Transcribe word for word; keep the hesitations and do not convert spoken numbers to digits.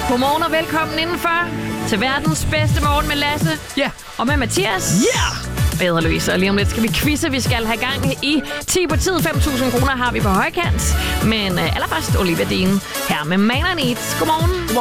Godmorgen og velkommen indenfor til verdens bedste morgen med Lasse. Ja. Yeah. Og med Mathias. Ja. Yeah. Jeg hedder Louise, og lige om lidt skal vi quizze. Vi skal have gang i ti på tid. fem tusind kroner har vi på højkant. Men uh, allerførst Olivia Dean her med Man I Need. Godmorgen.